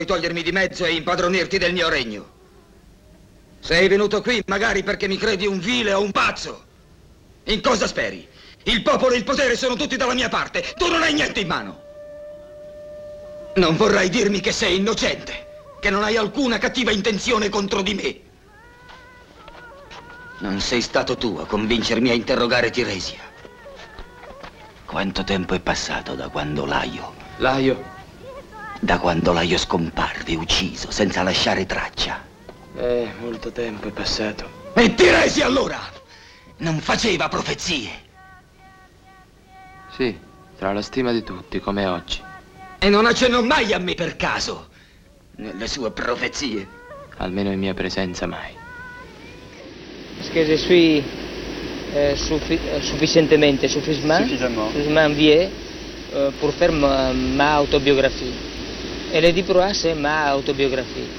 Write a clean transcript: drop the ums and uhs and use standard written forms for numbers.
togliermi di mezzo e impadronirti del mio regno. Sei venuto qui magari perché mi credi un vile o un pazzo. In cosa speri? Il popolo e il potere sono tutti dalla mia parte. Tu non hai niente in mano. Non vorrai dirmi che sei innocente, che non hai alcuna cattiva intenzione contro di me. Non sei stato tu a convincermi a interrogare Tiresia. Quanto tempo è passato da quando Laio... Laio? Da quando Laio scomparve, ucciso, senza lasciare traccia. Molto tempo è passato. E Tiresia allora? Non faceva profezie? Sì, tra la stima di tutti, come oggi. E non accennò mai a me per caso, nelle sue profezie. Almeno in mia presenza mai. Parce que je suis suffisamment vieux pour faire ma autobiographie. Et le diplôme, c'est ma autobiographie.